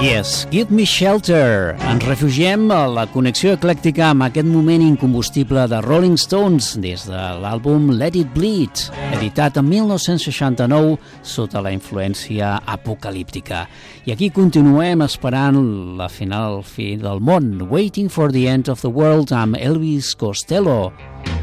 Yes, Give Me Shelter. Ens refugiem a la connexió eclèctica amb aquest moment incombustible de Rolling Stones des de l'àlbum Let It Bleed, editat en 1969 sota la influència apocalíptica. I aquí continuem esperant la fi del món, Waiting for the End of the World amb Elvis Costello.